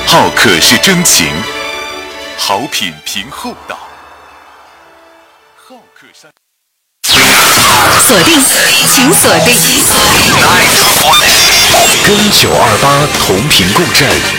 好客是真情，好品凭厚道。好客山。 锁定，请锁定。 跟928同频共振。